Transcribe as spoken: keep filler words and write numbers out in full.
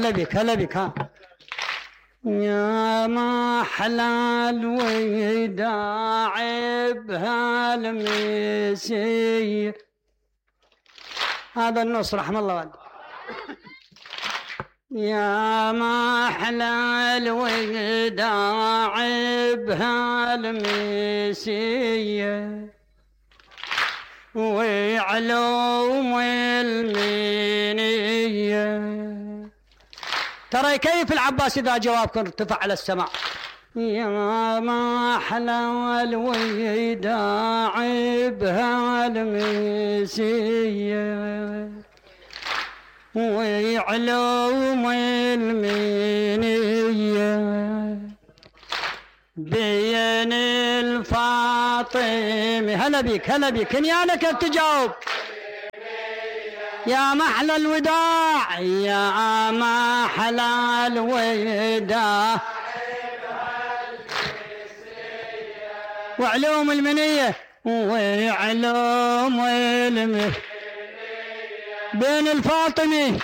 هلا بك هلا بك ها. يا ما أحلى الوداع بهالمسير. هذا النص رحم الله والد. يا ما أحلى الوداع بهالمسير وعلوم المنية. ترى كيف العباس إذا جوابكم ارتفع على السماء. يا ما أحلى الوداع بهالمسية وعلوم المنية بين الفاطم. هلا بيك هلا بيك نيالك تجاوب. يا محلى الوداع يا محلى الوداع وعلوم المنية وعلوم المنية بين الفاطمي